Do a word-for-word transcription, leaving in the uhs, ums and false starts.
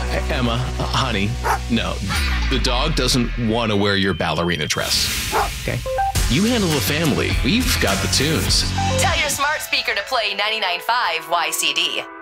Emma, uh, honey, no. The dog doesn't want to wear your ballerina dress. Okay? You handle the family. We've got the tunes. Tell your smart speaker to play ninety-nine point five Y C D.